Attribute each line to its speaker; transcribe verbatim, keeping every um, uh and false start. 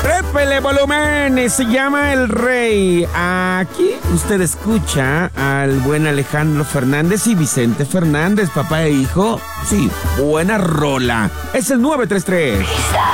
Speaker 1: Trépele volumen, se llama El Rey. Aquí usted escucha al buen Alejandro Fernández y Vicente Fernández, papá e hijo. Sí, buena rola. Es el nueve tres tres.